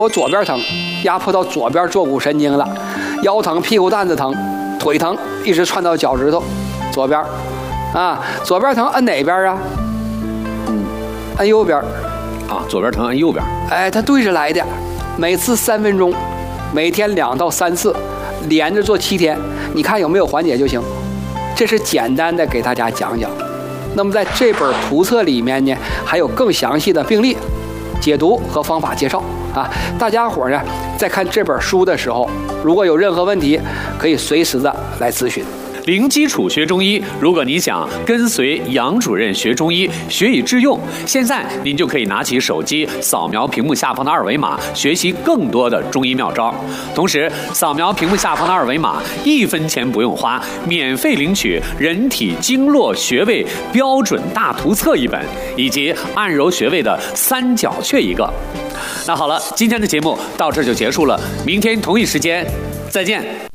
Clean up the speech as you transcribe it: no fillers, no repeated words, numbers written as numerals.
我左边疼，压迫到左边坐骨神经了，腰疼、屁股蛋子疼、腿疼，一直窜到脚趾头，左边，左边疼按哪边啊？按右边。 左边疼按右边。 哎，它对着来的，每次3分钟，每天2到3次，连着做7天，你看有没有缓解就行。这是简单的给大家讲讲。那么在这本图册里面呢，还有更详细的病例解读和方法介绍大家伙呢在看这本书的时候，如果有任何问题，可以随时的来咨询。 零基础学中医，如果你想跟随杨主任学中医，学以致用，现在您就可以拿起手机扫描屏幕下方的2维码，学习更多的中医妙招。同时，扫描屏幕下方的2维码，1分钱不用花，免费领取人体经络穴位标准大图册1本，以及按揉穴位的3角穴1个。那好了，今天的节目到这就结束了，明天同一时间再见。